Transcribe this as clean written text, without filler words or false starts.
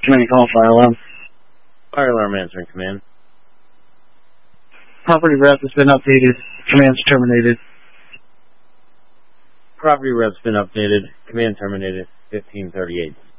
Command call, fire alarm. Fire alarm answering command. Property rep has been updated. Command's terminated. Property rep's been updated. Command terminated. 1538.